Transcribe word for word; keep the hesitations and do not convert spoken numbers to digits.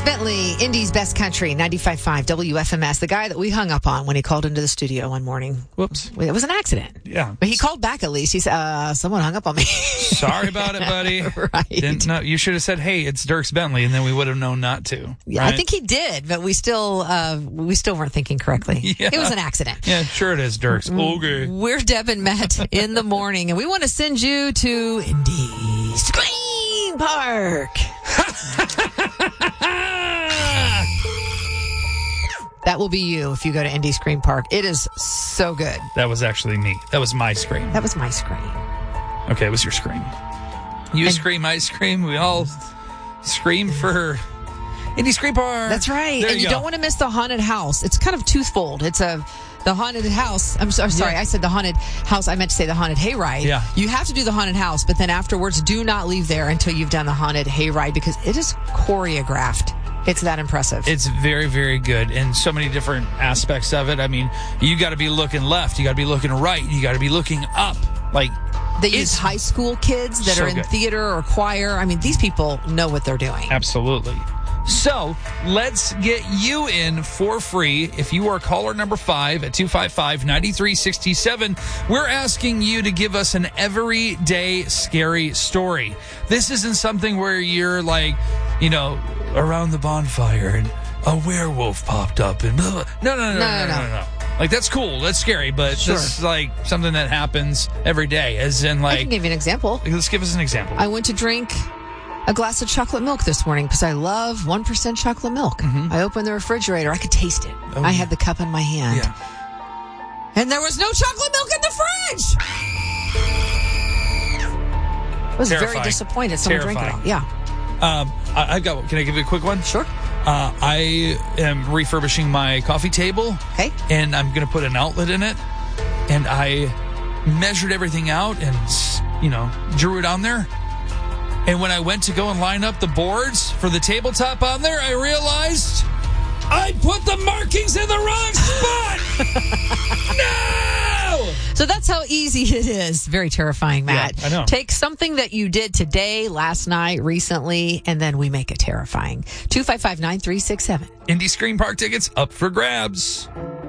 Bentley, Indy's Best Country, ninety-five point five W F M S. The guy that we hung up on when he called into the studio one morning. Whoops. It was an accident. Yeah. But he called back at least. He said, uh, someone hung up on me. Sorry about it, buddy. Right. Didn't know, you should have said, hey, it's Dierks Bentley, and then we would have known not to. Yeah, right? I think he did, but we still uh, we still weren't thinking correctly. Yeah. It was an accident. Yeah, sure it is, Dierks. Okay. We're Deb and Matt in the morning, and we want to send you to Indy Screen Park. That will be you if you go to Indy Screen Park. It is so good. That was actually me. That was my scream. That was my scream. Okay, it was your scream. You And- scream, I scream. We all scream for Indy Screen Park. That's right. There and you you go. don't want to miss the haunted house. It's kind of twofold. It's a the haunted house. I'm so, sorry. Yeah. I said the haunted house. I meant to say the haunted hayride. Yeah. You have to do the haunted house, but then afterwards, do not leave there until you've done the haunted hayride because it is choreographed. It's that impressive. It's very, very good in so many different aspects of it. I mean, you got to be looking left. You got to be looking right. You got to be looking up. Like, They use it's high school kids that so are in good. theater or choir. I mean, these people know what they're doing. Absolutely. So let's get you in for free. If you are caller number five at two five five, nine three six seven, we're asking you to give us an everyday scary story. This isn't something where you're like, you know, around the bonfire and a werewolf popped up and blah, blah. No, no, no, no, no, no, no, no. Like, that's cool. That's scary. But Sure. this is like something that happens every day. As in, I like, can give you an example. let's give us an example. I went to drink a glass of chocolate milk this morning because I love one percent chocolate milk. I opened the refrigerator. I could taste it. Mm-hmm. Oh, I yeah. had the cup in my hand. Yeah. And there was no chocolate milk in the fridge. I was very Terrifying. disappointed. Someone drank it all. Terrifying. Yeah. Um, I, I've got. Can I give you a quick one? Sure. Uh, I am refurbishing my coffee table. Okay. And I'm going to put an outlet in it. And I measured everything out and, you know, drew it on there. And when I went to go and line up the boards for the tabletop on there, I realized I put the markings in the wrong spot. No! So that's how easy it is. Very terrifying, Matt. Yeah, I know. Take something that you did today, last night, recently, and then we make it terrifying. two five five, nine three six seven. Indy Screen Park tickets up for grabs.